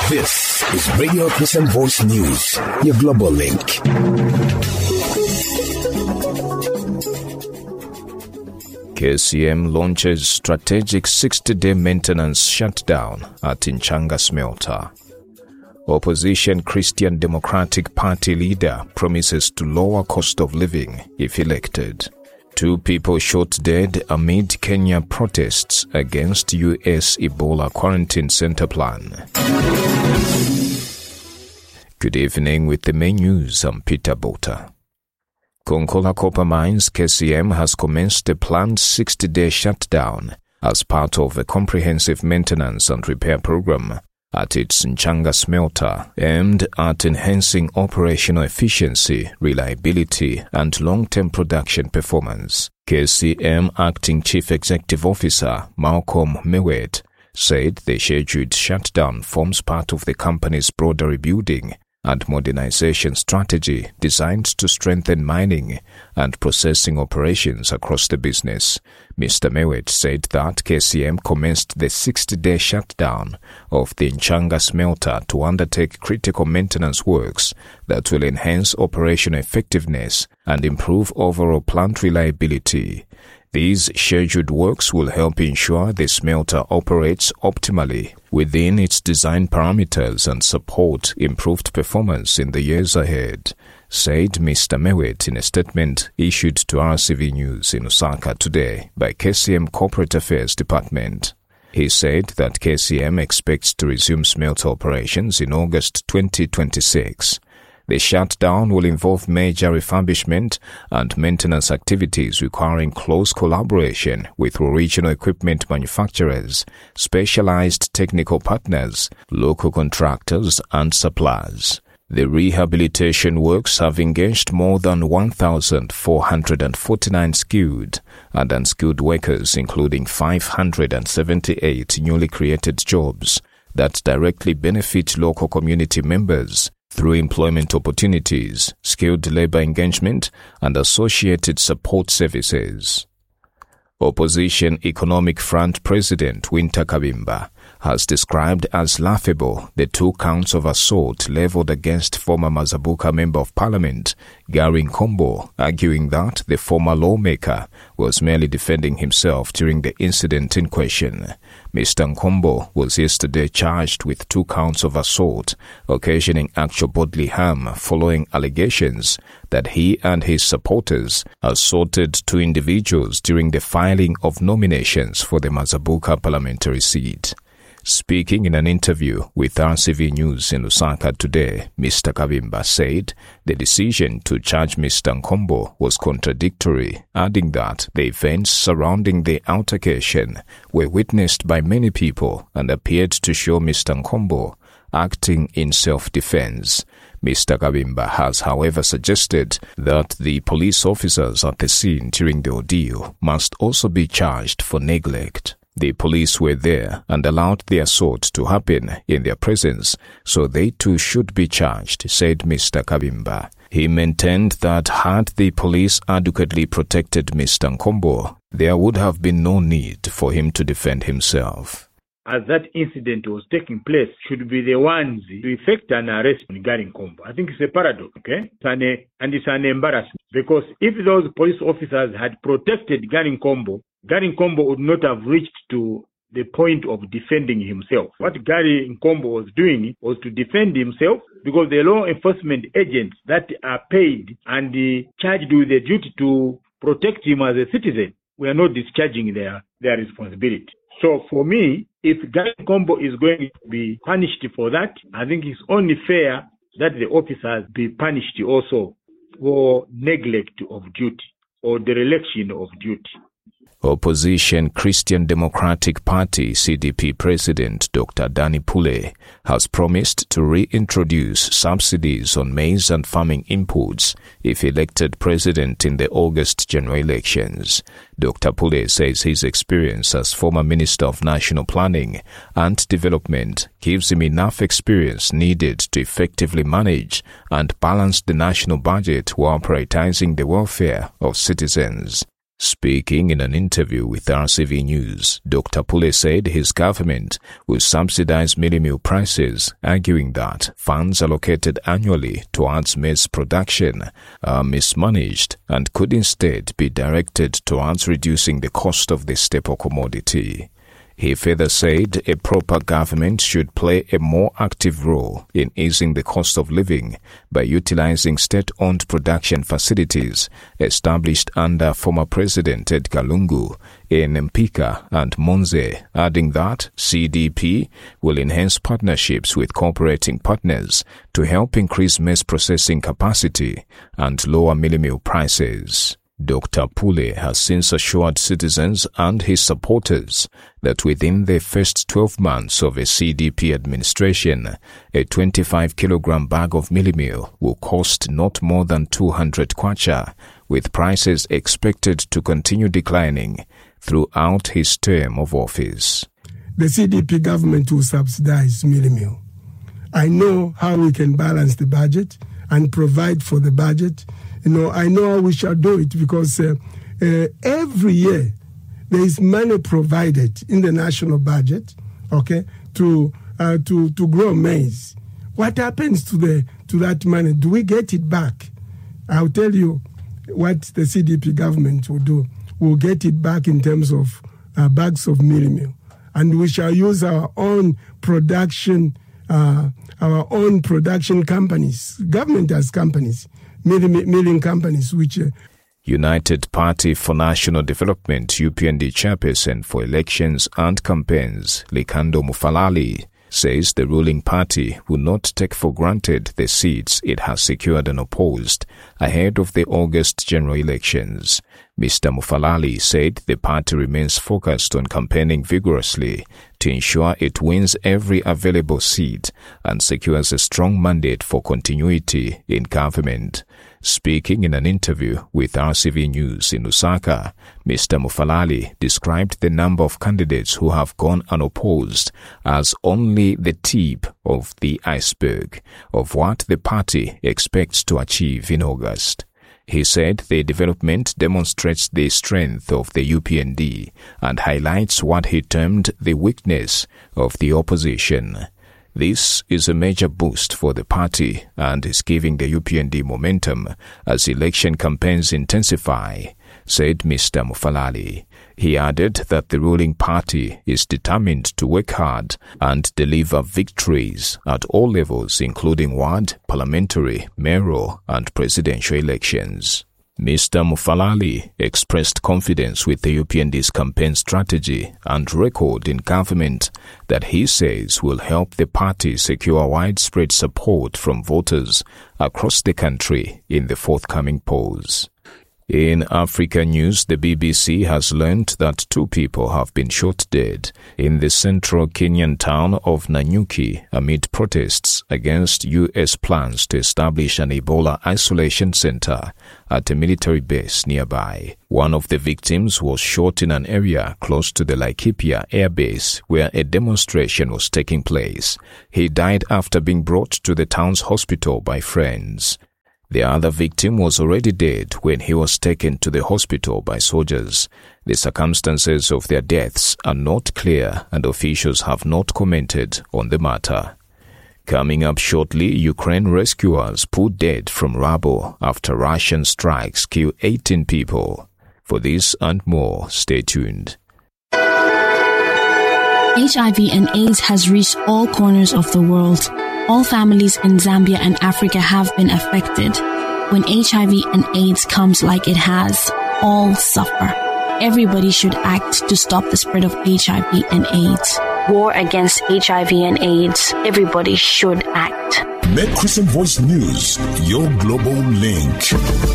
This is Radio Christian Voice News, your global link. KCM launches strategic 60-day maintenance shutdown at Nchanga Smelter. Opposition Christian Democratic Party leader promises to lower cost of living if elected. 2 people shot dead amid Kenya protests against U.S. Ebola quarantine center plan. Good evening. With the main news, I'm Peter Bota. Konkola Copper Mines KCM has commenced a planned 60-day shutdown as part of a comprehensive maintenance and repair program at its Nchanga smelter aimed at enhancing operational efficiency, reliability, and long-term production performance. KCM Acting Chief Executive Officer Malcolm Mewet said the scheduled shutdown forms part of the company's broader rebuilding and modernization strategy designed to strengthen mining and processing operations across the business. Mr. Mewet said that KCM commenced the 60-day shutdown of the Nchanga smelter to undertake critical maintenance works that will enhance operational effectiveness and improve overall plant reliability. These scheduled works will help ensure the smelter operates optimally within its design parameters and support improved performance in the years ahead, said Mr. Mewet in a statement issued to RCV News in Osaka today by KCM Corporate Affairs Department. He said that KCM expects to resume smelter operations in August 2026. The shutdown will involve major refurbishment and maintenance activities requiring close collaboration with original equipment manufacturers, specialized technical partners, local contractors, and suppliers. The rehabilitation works have engaged more than 1,449 skilled and unskilled workers, including 578 newly created jobs that directly benefit local community members through employment opportunities, skilled labor engagement, and associated support services. Opposition Economic Front President Winter Kabimba has described as laughable the 2 counts of assault leveled against former Mazabuka Member of Parliament Gary Nkombo, arguing that the former lawmaker was merely defending himself during the incident in question. Mr. Nkombo was yesterday charged with 2 counts of assault, occasioning actual bodily harm following allegations that he and his supporters assaulted 2 individuals during the filing of nominations for the Mazabuka parliamentary seat. Speaking in an interview with RCV News in Osaka today, Mr. Kabimba said the decision to charge Mr. Nkombo was contradictory, adding that the events surrounding the altercation were witnessed by many people and appeared to show Mr. Nkombo acting in self-defense. Mr. Kabimba has, however, suggested that the police officers at the scene during the ordeal must also be charged for neglect. The police were there and allowed the assault to happen in their presence, so they too should be charged, said Mr. Kabimba. He maintained that had the police adequately protected Mr. Nkombo, there would have been no need for him to defend himself. As that incident was taking place, should be the ones to effect an arrest on Gary Nkombo. I think it's a paradox, okay? It's an embarrassment. Because if those police officers had protected Gary Nkombo would not have reached to the point of defending himself. What Gary Nkombo was doing was to defend himself, because the law enforcement agents that are paid and charged with the duty to protect him as a citizen were not discharging their responsibility. So for me, if Gary Nkombo is going to be punished for that, I think it's only fair that the officers be punished also for neglect of duty or dereliction of duty. Opposition Christian Democratic Party CDP President Dr. Danny Pule has promised to reintroduce subsidies on maize and farming inputs if elected president in the August general elections. Dr. Pule says his experience as former Minister of National Planning and Development gives him enough experience needed to effectively manage and balance the national budget while prioritizing the welfare of citizens. Speaking in an interview with RCV News, Dr. Pule said his government will subsidize mielie meal prices, arguing that funds allocated annually towards maize production are mismanaged and could instead be directed towards reducing the cost of the staple commodity. He further said a proper government should play a more active role in easing the cost of living by utilizing state-owned production facilities established under former President Edgar Lungu in Mpika and Monze, adding that CDP will enhance partnerships with cooperating partners to help increase maize processing capacity and lower mielie meal prices. Dr. Pule has since assured citizens and his supporters that within the first 12 months of a CDP administration, a 25-kilogram bag of mielie meal will cost not more than 200 kwacha, with prices expected to continue declining throughout his term of office. The CDP government will subsidize mielie meal. I know how we can balance the budget and provide for the budget. I know how we shall do it because every year there is money provided in the national budget, okay, to grow maize. What happens to that money? Do we get it back? I'll tell you what the CDP government will do. We'll get it back in terms of bags of mielie meal, and we shall use our own production companies. Government has companies. Milling companies, which United Party for National Development UPND chairperson for elections and campaigns Likando Mufalali says the ruling party will not take for granted the seats it has secured unopposed ahead of the August general elections. Mr. Mufalali said the party remains focused on campaigning vigorously to ensure it wins every available seat and secures a strong mandate for continuity in government. Speaking in an interview with RCV News in Lusaka, Mr. Mufalali described the number of candidates who have gone unopposed as only the tip of the iceberg of what the party expects to achieve in August. He said the development demonstrates the strength of the UPND and highlights what he termed the weakness of the opposition. This is a major boost for the party and is giving the UPND momentum as election campaigns intensify, said Mr. Mufalali. He added that the ruling party is determined to work hard and deliver victories at all levels, including ward, parliamentary, mayoral, and presidential elections. Mr. Mufalali expressed confidence with the UPND's campaign strategy and record in government that he says will help the party secure widespread support from voters across the country in the forthcoming polls. In Africa news, the BBC has learned that 2 people have been shot dead in the central Kenyan town of Nanyuki amid protests against U.S. plans to establish an Ebola isolation center at a military base nearby. One of the victims was shot in an area close to the Laikipia Air Base where a demonstration was taking place. He died after being brought to the town's hospital by friends. The other victim was already dead when he was taken to the hospital by soldiers. The circumstances of their deaths are not clear and officials have not commented on the matter. Coming up shortly, Ukraine rescuers pulled dead from rubble after Russian strikes kill 18 people. For this and more, stay tuned. HIV and AIDS has reached all corners of the world. All families in Zambia and Africa have been affected. When HIV and AIDS comes like it has, all suffer. Everybody should act to stop the spread of HIV and AIDS. War against HIV and AIDS. Everybody should act. Make Christian Voice News your global link.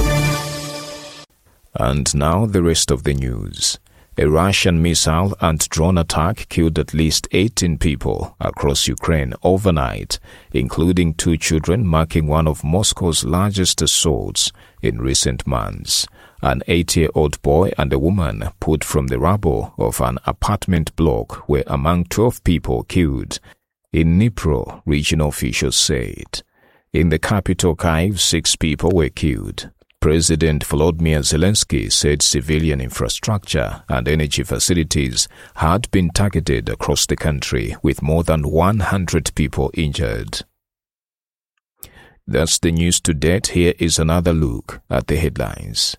And now the rest of the news. A Russian missile and drone attack killed at least 18 people across Ukraine overnight, including 2 children, marking one of Moscow's largest assaults in recent months. An 8-year-old boy and a woman pulled from the rubble of an apartment block were among 12 people killed. In Dnipro, regional officials said. In the capital Kyiv, 6 people were killed. President Volodymyr Zelensky said civilian infrastructure and energy facilities had been targeted across the country, with more than 100 people injured. That's the news to date. Here is another look at the headlines.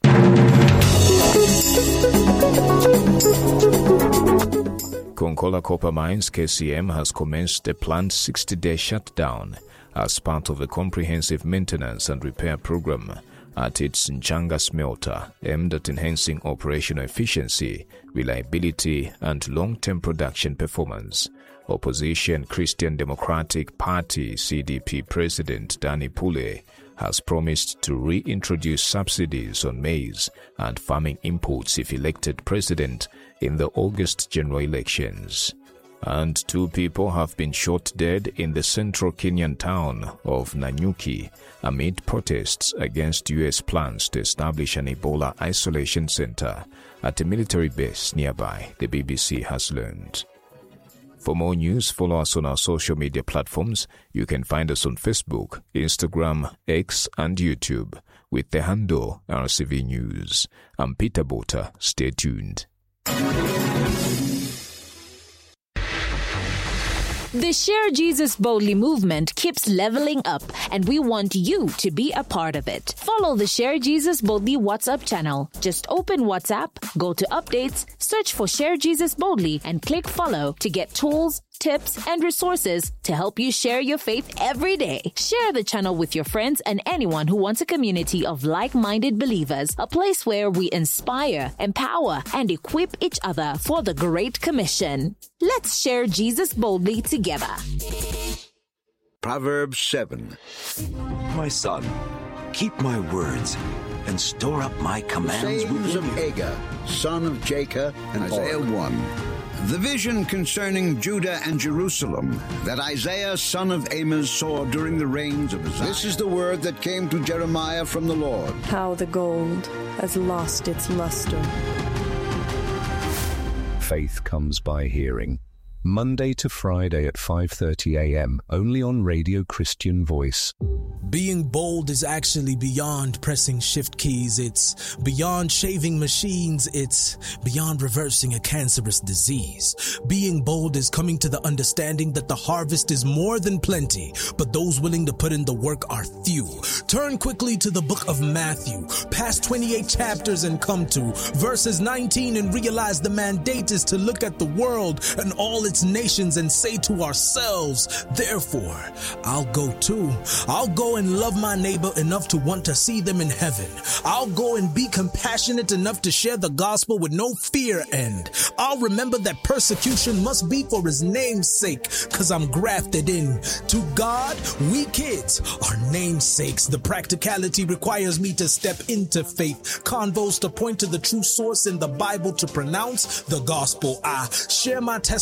Konkola Copper Mines KCM has commenced a planned 60-day shutdown as part of a comprehensive maintenance and repair program at its Nchanga smelter aimed at enhancing operational efficiency, reliability and long-term production performance. Opposition Christian Democratic Party CDP President Danny Pule has promised to reintroduce subsidies on maize and farming imports if elected president in the August general elections. And 2 people have been shot dead in the central Kenyan town of Nanyuki amid protests against U.S. plans to establish an Ebola isolation center at a military base nearby, the BBC has learned. For more news, follow us on our social media platforms. You can find us on Facebook, Instagram, X and YouTube with the handle RCV News. I'm Peter Bota. Stay tuned. The Share Jesus Boldly movement keeps leveling up, and we want you to be a part of it. Follow the Share Jesus Boldly WhatsApp channel. Just open WhatsApp, go to updates, search for Share Jesus Boldly, and click follow to get tools, tips, and resources to help you share your faith every day. Share the channel with your friends and anyone who wants a community of like-minded believers, a place where we inspire, empower, and equip each other for the Great Commission. Let's share Jesus boldly together. Proverbs 7. My son, keep my words and store up my commands Sayings within of you. Agur, son of Jacob, and Isaiah 1. The vision concerning Judah and Jerusalem that Isaiah son of Amos saw during the reigns of Uzziah. This is the word that came to Jeremiah from the Lord. How the gold has lost its luster. Faith comes by hearing. Monday to Friday at 5:30 a.m. only on Radio Christian Voice. Being bold is actually beyond pressing shift keys. It's beyond shaving machines. It's beyond reversing a cancerous disease. Being bold is coming to the understanding that the harvest is more than plenty, but those willing to put in the work are few. Turn quickly to the book of Matthew, past 28 chapters and come to verses 19 and realize the mandate is to look at the world and all its nations and say to ourselves, therefore, I'll go too. I'll go and love my neighbor enough to want to see them in heaven. I'll go and be compassionate enough to share the gospel with no fear, and I'll remember that persecution must be for his name's sake, cause I'm grafted in. To God, we kids are namesakes. The practicality requires me to step into faith. Convos to point to the true source in the Bible to pronounce the gospel. I share my testimony